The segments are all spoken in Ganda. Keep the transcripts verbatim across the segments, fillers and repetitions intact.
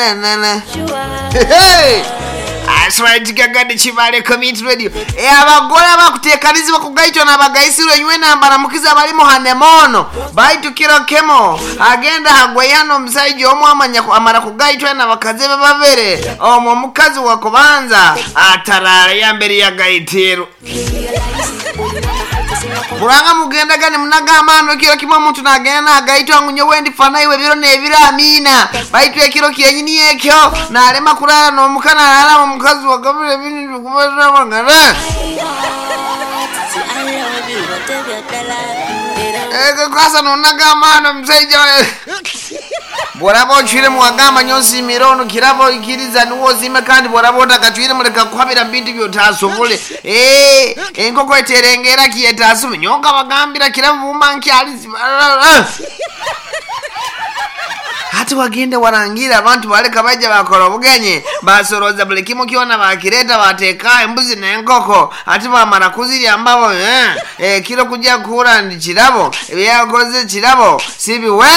na na na. Hey. Aswaiti kagadi chibale community radio. E abagore bakutekanizi bakugaitwa nabagaisirwe nywe nambara mukiza bali muhanemono. Baitu kiro kemo. Agenda hagwayano msaiji omu amanya amara kugaitwa nabakaze babere. Omu mukazi wakubanza atarara yambere ya gaitero. Muranga mugenda gani munaga amano kiro kimo muntu nagenda agaitwa ngunyo wendi fana iwe biro nebira amina. Baitu ekiro kiyenyini ekyo na alema kurara no mukana ala mukazi wakabire bintu kubaza bangana. Ego kwasa no naga amano msaija. Borabo chwire mwagama nyonsi mirono kirabo ikiriza nuwo zime kandi borabo takachwire muleka kwabira bintu byotasovule eh enkoko eterengera kiyetasu nyoka bagambira kiravuma nkyalizi hati wagende warangira abantu baleka baje bakora bugenye basoroza bulekimo kiona bakireta bateka embuzi n'enkoko hati bamara kuziri ambabo eh eh kiro kujya kura ndi kirabo ebyakoze kirabo sibiwe.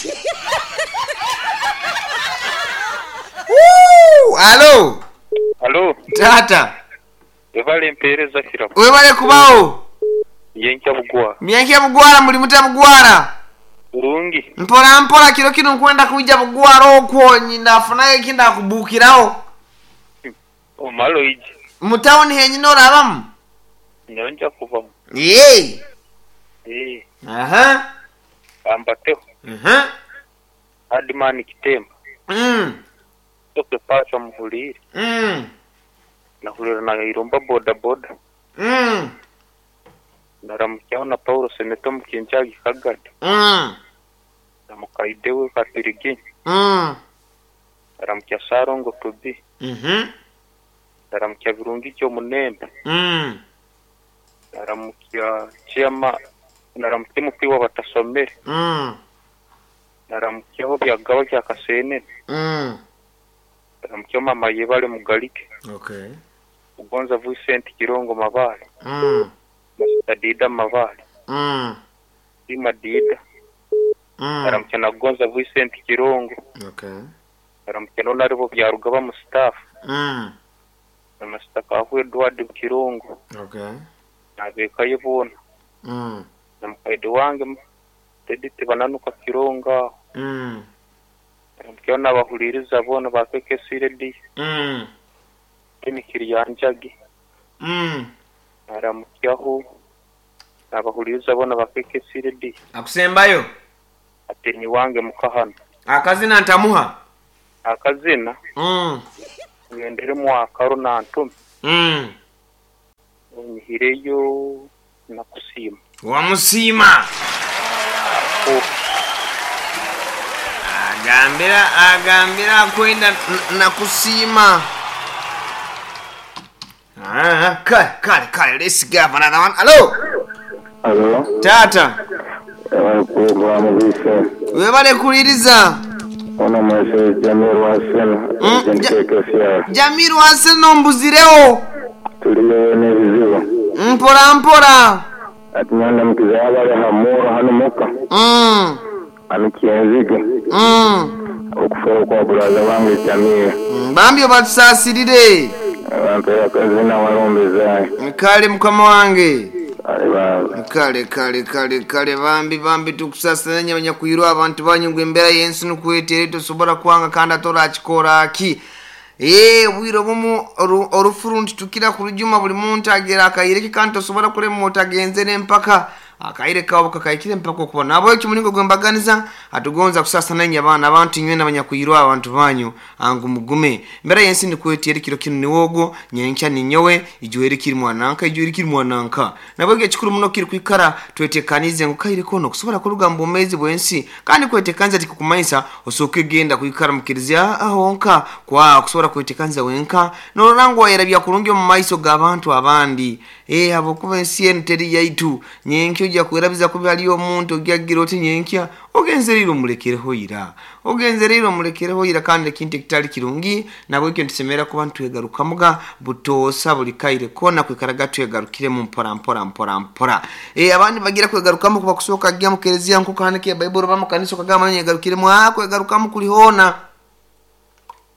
Allo. Allo. Tata. Evale mpereza kirabo. Webale kubawo. Yenkia bugwa. Myenkia bugwara muri mutabugwara. Urungi. Mpora mpora kiro kino kwenda kuija bugwara okwo nyinda afuna ekinda kubukirawo. O malo iji. Mutawoni henyino orabamu. Nyonja kuvamu. Yey. Eh. Aha. Ambateho. Aha. Adimani kitemba. Mm. Toke pacha mhuliri. Mm. Na hulira na iromba boda boda. Mm. Naramukyaho na Paulo Semeto mukinjagi kagada. Mm. Namukaidewe katirigi. Mm. Naramukya Sarongo Tobi. Mhm. Naramukya Virungi cyo Munembe. Mm. Naramukya Chiama naramukya mupiwa batasomere. Mm. Naramukyaho byagawa cya Kasene. Mm. Naramukya mama yebale mugalike. Okay. Ugonza Vincent Kirongo Mabale. Mm. Dida Mabale. Mm. Ima Dida. Mm. Naramukya na Gonza Vincent Kirongo. Okay. Naramukya no naribo byarugaba mu staff. Mm. Namastaka aho Edward Kirongo. Okay. Nabeka yibona. Mm. Namukaide wange Tedite bananuka Kironga. Mm. Naramukya n'abahuliriza bona bakekesire di. Mm. Emikiri yanjagi. Mm. Naramukyaho n'abahuliriza bona bakekesire di. Akusembayo. Ateni wange mukahana. Akazina ntamuha. Akazina. Mm. Ngendere mu akaro nantum. Mm. Nihireyo nakusima. Wa musima. Oh. Agambira agambira kwenda nakusima. Ah, kale kale kale let's go for another one. Hello. Hello. Tata. Program vise. Webale kuliriza. Ona mwese Jamiru Hassan. Mm, ja, Jamiru Hassan nombuzireo. Tuliyo ne viziwa. Mpora mpora. Atnyanda mkizaba ya hamura hanu muka. Mm. Anu kienzige. Mm. Okuforo kwa buraza wange Jamiru. Mm. Bambyo batusasirire. Wampera kazina warombezai. Mkale mkama wange. Aliba. Kale kale kale kale bambi bambi tukusasanya banyakuyirwa abantu banyungwe mbera yensi nukwetera tosobora kwanga kandi atora akikora aki. Eh wiro bomu orufurundi tukira kurujuma buli muntu agera akayireke kandi tosobora kure mota agenzere mpaka akaire kawo kakayikire mpaka kuba nabo cyo muningo gwembaganiza atugonza kusasanya abana abantu nywe nabanyakuyirwa abantu banyu angu mugume mbera yensi ndikwetera kiro kinu niwogo nyencha ninyowe ijuweri kiri mwananka ijuweri kiri mwananka nabo ge chikuru muno kiri kwikara twetekanize ngo kayire kono kusobora kurugambo mezi bwensi kandi kwetekanza tikukumaisa osoke genda kwikara mukirizya ahonka kwa kusobora kwetekanza wenka no rango yerabya kurungyo mu maiso gabantu abandi eh abo kubensi enteri yaitu nyenkyo ujya kwerabiza kubi aliyo muntu ogyagira oti nyenkya ogenzeriro mulekereho ira ogenzeriro mulekereho ira kandi kinte kitali kirungi nabo cyo ntisemera ku bantu egarukamuga butosa buli kaire kona kwikaraga twegarukire mu mpora mpora mpora mpora eh abandi bagira kwegarukamu kuba kusoka gya mukerezia nko kanike bible bamukanisa kagama nyegarukire mu ako egarukamu kulihona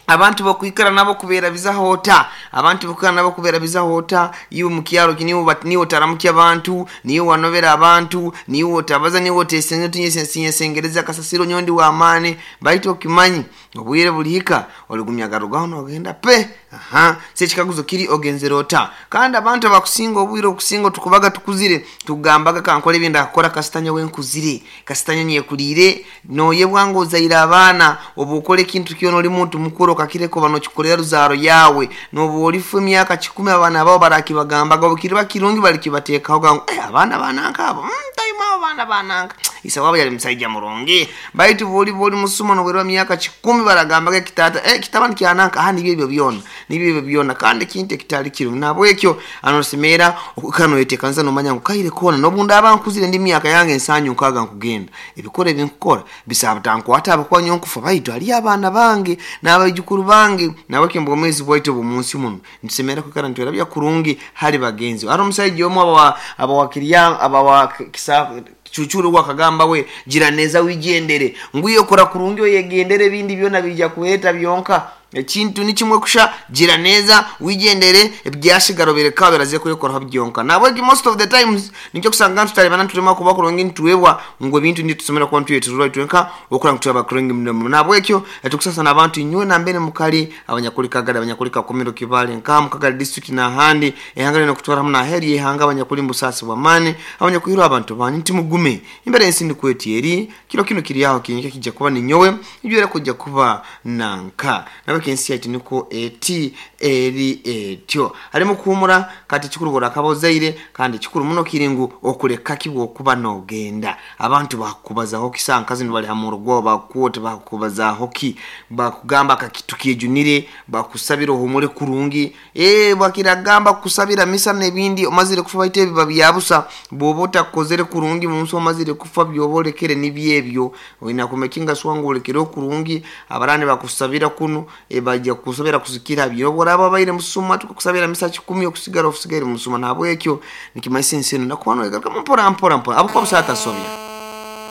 abantu bokwikara nabo kubera bizahota abantu bokwikara nabo kubera bizahota iyo mukyalo kiniwo bat niwo taramukya abantu niyo wanobera abantu niwo tabaza niwo tesenyo tinyesenye sengereza kasasiro nyondi wa amane baito kimanyi obwire bulihika oligumya garugaho no genda pe aha se kikaguzo kiri ogenzerota kandi abantu bakusinga obwire okusinga tukubaga tukuzire tugambaga kankole binda akora kasitanya wenkuzire kasitanya nyekulire no yebwango zaira abana obukole kintu kyono oli muntu mukuru kakireko bano kikolera ruzaro yawe no bolifu myaka kikumi abana abo baraki bagambaga obukiri bakirungi bali kibateka ogango eh abana bananka abo mtayima abana bananka isa wabo yali msaija murongi baitu boli boli musuma no bwerwa myaka kikumi baragambaga kitata eh kitabani kyananka ahandi bibyo byona nibyo byona kandi kinte kitali kiru nabo ekyo anosemera okukano yetekanza no manya ngukayire kona no bunda abankuzire ndi myaka yange ensanyu nkaga nkugenda ebikore binkora bisabtanko ataba kwa nyonkufa baitu ali abana bange n'abajukuru bange nabake mbomezi bwaito bumunsi muno nsemera kukara ntwera bya kurungi hali bagenzi aro musaiji omu aba abawakiriya abawa kisa chuchuru wakagamba we jiraneza wigendere nguyo kora kurungi yegendere bindi byona bijja kuheta byonka ekintu ni kimwe kusha jiraneza wigendere ebyashigaro bereka beraze kuri kora byonka nabo most of the times nicyo kusanga tutaribana turema kuba kurongi ntwebwa ngo bintu ndi tusomera kwa ntu yetu right wenka okura ntweba kurongi mnemo nabo ekyo etukusasa nabantu nywe na mbene mukali abanyakulika gada abanyakulika komero kibale nka mukagala district na handi ehangale no kutwara mna heri ehanga abanyakuli mbusasi wa mane abanyakuhira abantu bani ntimugume imbere ensindi kweti eri kilo kino kiri yaho kinyike kijja kuba ni nyowe ibyo kujja kuba nanka kensi yati niko eti eri etyo alimo kuumura kati kikurubora kabozaire kandi kikuru muno kiringu okuleka kibwo kuba no genda abantu bakubaza hoki sankazi ndwali hamurugo bakuote bakubaza hoki bakugamba kakitukiye junire bakusabira humure kurungi eh bakiragamba kusabira misa nebindi omazire kufa baite babyabusa bobota kozere kurungi munso omazire kufa byobolekere nibyebyo wina kumekinga swangulekero kurungi abarane bakusabira kuno bajja kusabira kusikira byobora ababaire musuma tukusabira misa kikumi okusigara ofusigere musuma nabo ekyo nikimaisenseno nakubano egaruka mpora mpora mpora abo kwa busata sobya